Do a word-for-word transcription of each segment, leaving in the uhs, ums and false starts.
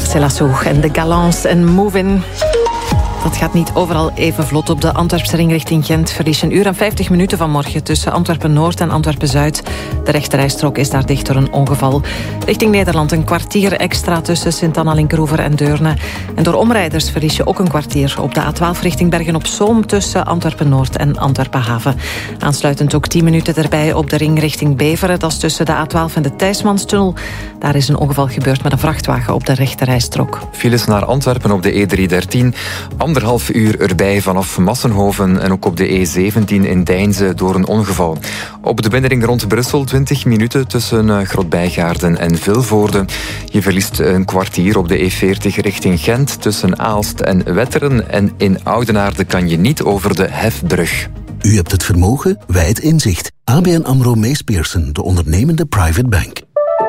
C'est la Soeg en de Galants en Move-In. Dat gaat niet overal even vlot op de Antwerpse ring richting Gent. Verlies een uur en vijftig minuten vanmorgen tussen Antwerpen-Noord en Antwerpen-Zuid. De rechterrijstrook is daar dicht door een ongeval. Richting Nederland een kwartier extra tussen Sint-Anna-Linkeroever en Deurne. En door omrijders verlies je ook een kwartier op de A twaalf richting Bergen-op-Zoom tussen Antwerpen-Noord en Antwerpen-Haven. Aansluitend ook tien minuten erbij op de ring richting Beveren. Dat is tussen de A twaalf en de Thijsmanstunnel. Daar is een ongeval gebeurd met een vrachtwagen op de rechterrijstrook. Files naar Antwerpen op de E driehonderddertien. Anderhalf uur erbij vanaf Massenhoven en ook op de E zeventien in Deinze door een ongeval. Op de binnenring rond Brussel twintig minuten tussen Grootbijgaarden en Vilvoorde. Je verliest een kwartier op de E veertig richting Gent tussen Aalst en Wetteren. En in Oudenaarde kan je niet over de Hefbrug. U hebt het vermogen, wij het inzicht. A B N AMRO Mees Pierson, de ondernemende private bank.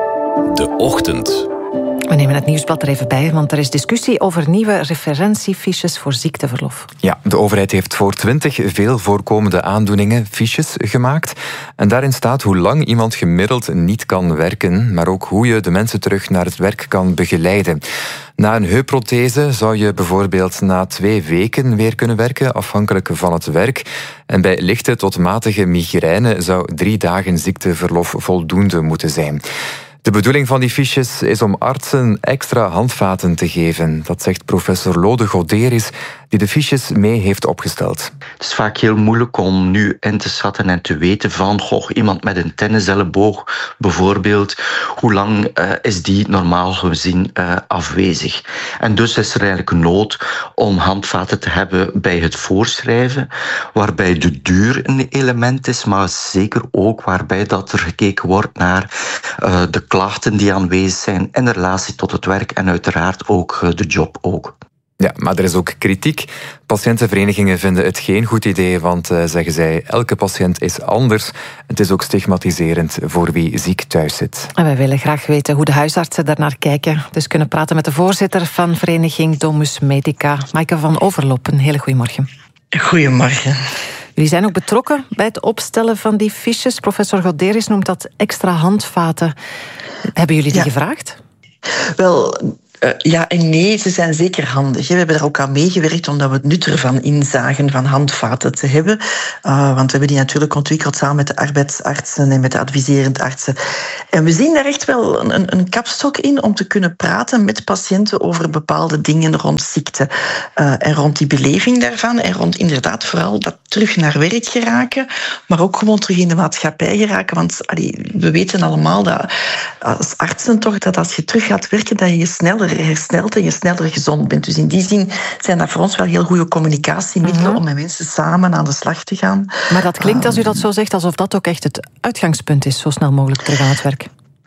De Ochtend. We nemen het nieuwsblad er even bij, want er is discussie over nieuwe referentiefiches voor ziekteverlof. Ja, de overheid heeft voor twintig veel voorkomende aandoeningen fiches gemaakt. En daarin staat hoe lang iemand gemiddeld niet kan werken, maar ook hoe je de mensen terug naar het werk kan begeleiden. Na een heupprothese zou je bijvoorbeeld na twee weken weer kunnen werken, afhankelijk van het werk. En bij lichte tot matige migraine zou drie dagen ziekteverlof voldoende moeten zijn. De bedoeling van die fiches is om artsen extra handvaten te geven. Dat zegt professor Lode Goderis, die de fiches mee heeft opgesteld. Het is vaak heel moeilijk om nu in te schatten en te weten van goh, iemand met een tenniselleboog bijvoorbeeld, hoe lang uh, is die normaal gezien uh, afwezig. En dus is er eigenlijk nood om handvaten te hebben bij het voorschrijven, waarbij de duur een element is, maar zeker ook waarbij dat er gekeken wordt naar uh, de klachten die aanwezig zijn in relatie tot het werk en uiteraard ook uh, de job ook. Ja, maar er is ook kritiek. Patiëntenverenigingen vinden het geen goed idee, want, uh, zeggen zij, elke patiënt is anders. Het is ook stigmatiserend voor wie ziek thuis zit. En wij willen graag weten hoe de huisartsen daarnaar kijken. Dus kunnen praten met de voorzitter van vereniging Domus Medica, Maaike van Overloop. Een hele goede morgen. Goedemorgen. Jullie zijn ook betrokken bij het opstellen van die fiches. Professor Goderis noemt dat extra handvaten. Hebben jullie die ja. gevraagd? Wel, Uh, ja en nee, ze zijn zeker handig. Hè. We hebben er ook aan meegewerkt omdat we het nut ervan inzagen van handvaten te hebben. Uh, want we hebben die natuurlijk ontwikkeld samen met de arbeidsartsen en met de adviserend artsen. En we zien daar echt wel een, een kapstok in om te kunnen praten met patiënten over bepaalde dingen rond ziekte. Uh, en rond die beleving daarvan en rond inderdaad vooral dat terug naar werk geraken, maar ook gewoon terug in de maatschappij geraken. Want allee, we weten allemaal dat als artsen toch dat als je terug gaat werken, dat je je sneller herstelt en je sneller gezond bent. Dus in die zin zijn dat voor ons wel heel goede communicatiemiddelen mm-hmm. om met mensen samen aan de slag te gaan. Maar dat klinkt, als u dat zo zegt, alsof dat ook echt het uitgangspunt is, zo snel mogelijk terug aan het werk.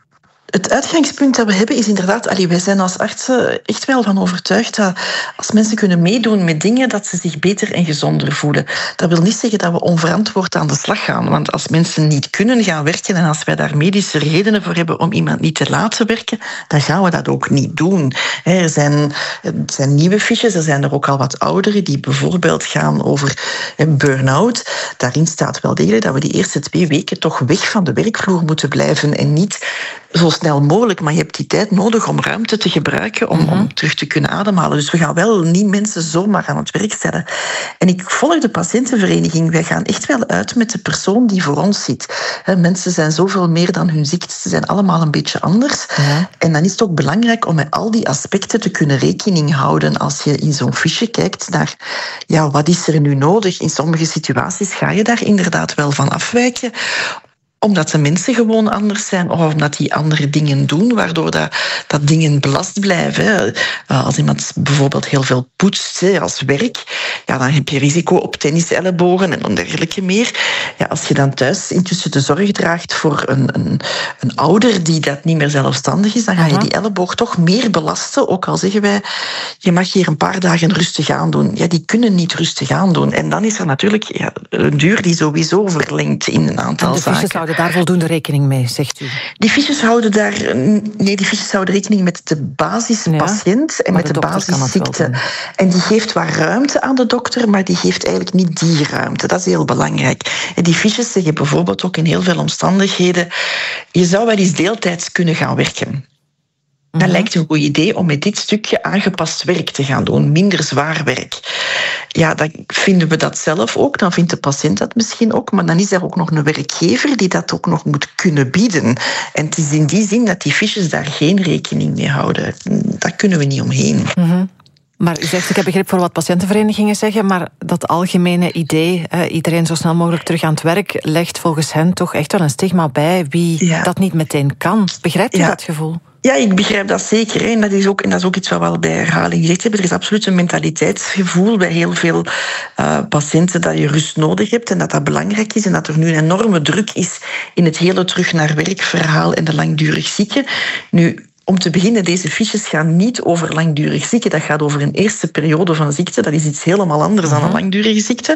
Het uitgangspunt dat we hebben is inderdaad, allee, wij zijn als artsen echt wel van overtuigd dat als mensen kunnen meedoen met dingen, dat ze zich beter en gezonder voelen. Dat wil niet zeggen dat we onverantwoord aan de slag gaan, want als mensen niet kunnen gaan werken en als wij daar medische redenen voor hebben om iemand niet te laten werken, dan gaan we dat ook niet doen. Er zijn, er zijn nieuwe fiches, er zijn er ook al wat oudere die bijvoorbeeld gaan over burn-out. Daarin staat wel degelijk dat we die eerste twee weken toch weg van de werkvloer moeten blijven en niet zo snel mogelijk, maar je hebt die tijd nodig om ruimte te gebruiken om, mm-hmm. om terug te kunnen ademhalen. Dus we gaan wel niet mensen zomaar aan het werk zetten. En ik volg de patiëntenvereniging. Wij gaan echt wel uit met de persoon die voor ons zit. He, mensen zijn zoveel meer dan hun ziekte. Ze zijn allemaal een beetje anders. Ja. En dan is het ook belangrijk om met al die aspecten te kunnen rekening houden als je in zo'n fiche kijkt naar ja, wat is er nu nodig. In sommige situaties ga je daar inderdaad wel van afwijken, omdat de mensen gewoon anders zijn of omdat die andere dingen doen, waardoor dat, dat dingen belast blijven. Hè. Als iemand bijvoorbeeld heel veel poetst hè, als werk, ja, dan heb je risico op tennisellebogen en dergelijke meer. Ja, als je dan thuis intussen de zorg draagt voor een, een, een ouder die dat niet meer zelfstandig is, dan ga je die elleboog toch meer belasten. Ook al zeggen wij, je mag hier een paar dagen rustig aan doen. Ja, die kunnen niet rustig aan doen. En dan is er natuurlijk ja, een duur die sowieso verlengt in een aantal zaken. Daar voldoende rekening mee, zegt u? Die fiches houden daar... Nee, die fiches houden rekening met de basispatiënt ja, en met de, de basisziekte. En die geeft wat ruimte aan de dokter, maar die geeft eigenlijk niet die ruimte. Dat is heel belangrijk. En die fiches zeggen bijvoorbeeld ook in heel veel omstandigheden, je zou wel eens deeltijds kunnen gaan werken. Dan mm-hmm. lijkt het een goed idee om met dit stukje aangepast werk te gaan doen, minder zwaar werk. Ja, dan vinden we dat zelf ook, dan vindt de patiënt dat misschien ook, maar dan is er ook nog een werkgever die dat ook nog moet kunnen bieden. En het is in die zin dat die fiches daar geen rekening mee houden. Daar kunnen we niet omheen. Mm-hmm. Maar u zegt, ik heb begrip voor wat patiëntenverenigingen zeggen, maar dat algemene idee, eh, iedereen zo snel mogelijk terug aan het werk, legt volgens hen toch echt wel een stigma bij wie ja. dat niet meteen kan. Begrijpt u ja. dat gevoel? Ja, ik begrijp dat zeker. Hè. En, dat is ook, en dat is ook iets wat we al bij herhaling gezegd hebben. Er is absoluut een mentaliteitsgevoel bij heel veel uh, patiënten dat je rust nodig hebt en dat dat belangrijk is en dat er nu een enorme druk is in het hele terug naar werk verhaal en de langdurig zieken. Nu, om te beginnen, deze fiches gaan niet over langdurig zieken. Dat gaat over een eerste periode van ziekte. Dat is iets helemaal anders dan een langdurige ziekte.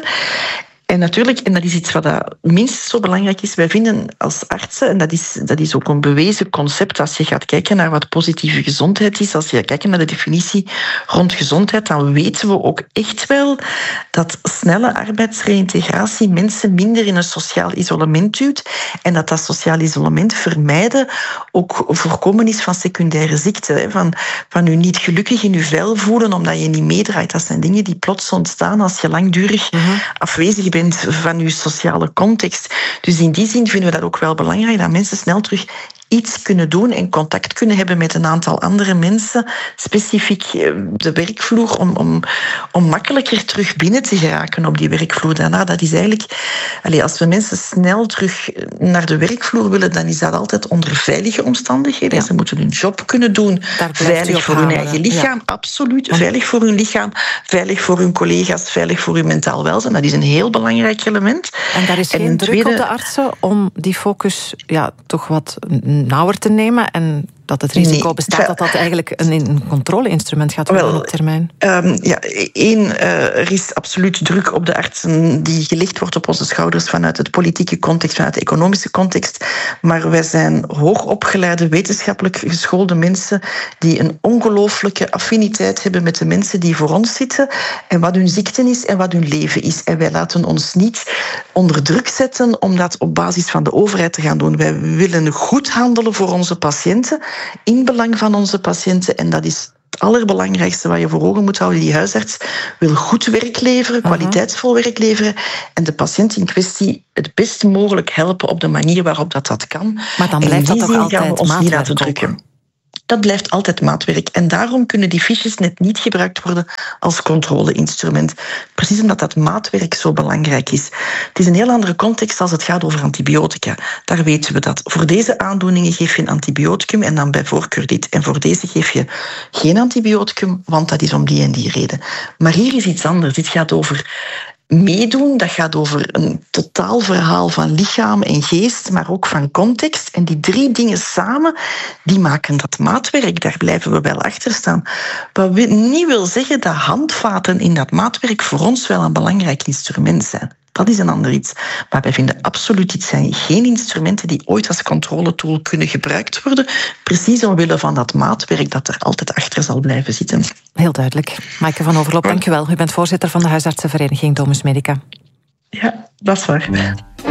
En natuurlijk, en dat is iets wat dat minstens zo belangrijk is, wij vinden als artsen, en dat is, dat is ook een bewezen concept, als je gaat kijken naar wat positieve gezondheid is, als je gaat kijken naar de definitie rond gezondheid, dan weten we ook echt wel dat snelle arbeidsreïntegratie mensen minder in een sociaal isolement duwt en dat dat sociaal isolement vermijden ook voorkomen is van secundaire ziekten. Van, van je niet gelukkig in je vel voelen omdat je niet meedraait. Dat zijn dingen die plots ontstaan als je langdurig mm-hmm. afwezig bent van je sociale context. Dus in die zin vinden we dat ook wel belangrijk, dat mensen snel terug iets kunnen doen en contact kunnen hebben met een aantal andere mensen, specifiek de werkvloer, om, om, om makkelijker terug binnen te geraken op die werkvloer. Daarna, dat is eigenlijk, allez, als we mensen snel terug naar de werkvloer willen, dan is dat altijd onder veilige omstandigheden. Ja. Ze moeten hun job kunnen doen, veilig voor hun eigen lichaam, ja. absoluut, ja. veilig voor hun lichaam, veilig voor hun collega's, veilig voor hun mentaal welzijn. Dat is een heel belangrijk element. En daar is geen en druk tweede... op de artsen om die focus ja, toch wat nauwer te nemen en dat het risico nee, bestaat dat dat eigenlijk een, een controle-instrument gaat worden wel, op termijn? Um, ja, één, uh, er is absoluut druk op de artsen die gelegd wordt op onze schouders vanuit het politieke context, vanuit de economische context. Maar wij zijn hoogopgeleide, wetenschappelijk geschoolde mensen die een ongelooflijke affiniteit hebben met de mensen die voor ons zitten en wat hun ziekte is en wat hun leven is. En wij laten ons niet onder druk zetten om dat op basis van de overheid te gaan doen. Wij willen goed handelen voor onze patiënten, in belang van onze patiënten. En dat is het allerbelangrijkste wat je voor ogen moet houden. Die huisarts wil goed werk leveren, kwaliteitsvol werk leveren en de patiënt in kwestie het best mogelijk helpen op de manier waarop dat, dat kan. Maar dan blijft dat toch altijd gaan we ons niet laten drukken. Dat blijft altijd maatwerk. En daarom kunnen die fiches net niet gebruikt worden als controle-instrument. Precies omdat dat maatwerk zo belangrijk is. Het is een heel andere context als het gaat over antibiotica. Daar weten we dat. Voor deze aandoeningen geef je een antibioticum en dan bij voorkeur dit. En voor deze geef je geen antibioticum, want dat is om die en die reden. Maar hier is iets anders. Dit gaat over meedoen, dat gaat over een totaal verhaal van lichaam en geest, maar ook van context. En die drie dingen samen, die maken dat maatwerk. Daar blijven we wel achter staan. Wat niet wil zeggen dat handvaten in dat maatwerk voor ons wel een belangrijk instrument zijn. Dat is een ander iets. Maar wij vinden absoluut, dit zijn geen instrumenten die ooit als controletool kunnen gebruikt worden. Precies omwille van dat maatwerk dat er altijd achter zal blijven zitten. Heel duidelijk. Maaike van Overloop, dank u wel. U bent voorzitter van de huisartsenvereniging Domus Medica. Ja, dat is waar.